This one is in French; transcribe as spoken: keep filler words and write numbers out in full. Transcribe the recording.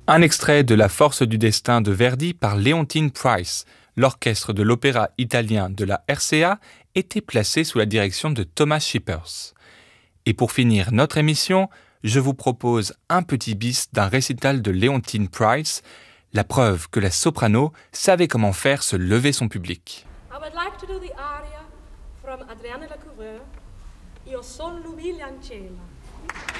Un extrait de La Force du destin de Verdi par Leontyne Price. L'orchestre de l'opéra italien de la R C A était placé sous la direction de Thomas Shippers. Et pour finir notre émission, je vous propose un petit bis d'un récital de Leontyne Price, la preuve que la soprano savait comment faire se lever son public. I would like to do the aria from Adriana Lecouvreur, Io son l'umile ancella.